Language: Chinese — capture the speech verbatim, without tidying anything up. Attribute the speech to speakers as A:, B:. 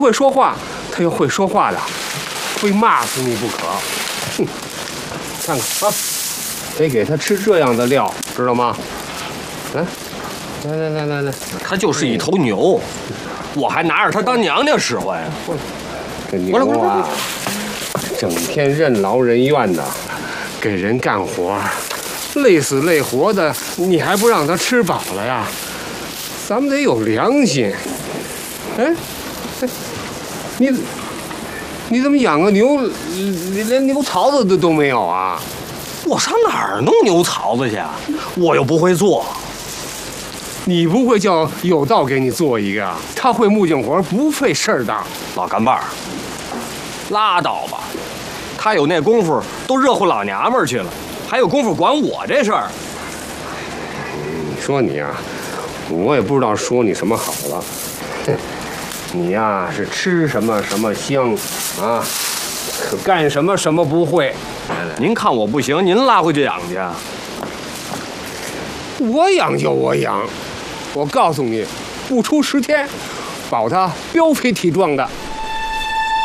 A: 会说话，他又会说话的，非骂死你不可。哼，看看啊，得给他吃这样的料，知道吗？来，来来来来来，
B: 他就是一头牛，我还拿着他当娘娘使唤呀！
A: 这牛啊，整天任劳任怨的，给人干活，累死累活的，你还不让他吃饱了呀？咱们得有良心。哎，哎，你你怎么养个牛，你连牛槽子都都没有啊？
B: 我上哪儿弄牛槽子去啊？我又不会做。
A: 你不会叫有道给你做一个？他会木匠活，不费事儿的。
B: 老干爸儿，拉倒吧，他有那功夫都热乎老娘们儿去了，还有功夫管我这事儿？
A: 你说你呀、啊，我也不知道说你什么好了。哼，你呀、啊、是吃什么什么香啊，可干什么什么不会。
B: 您看我不行，您拉回去养去。
A: 我养就我养，我告诉你，不出十天，保他膘肥体壮的。